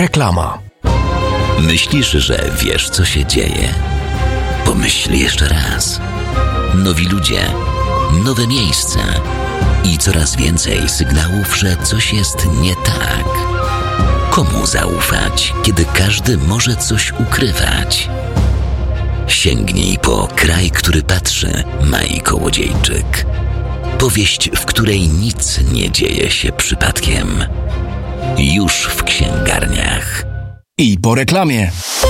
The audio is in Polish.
Reklama. Myślisz, że wiesz, co się dzieje? Pomyśl jeszcze raz. Nowi ludzie, nowe miejsca i coraz więcej sygnałów, że coś jest nie tak. Komu zaufać, kiedy każdy może coś ukrywać? Sięgnij po Kraj, który patrzy, Mai Kołodziejczyk. Powieść, w której nic nie dzieje się przypadkiem. Już w księgarniach. I po reklamie.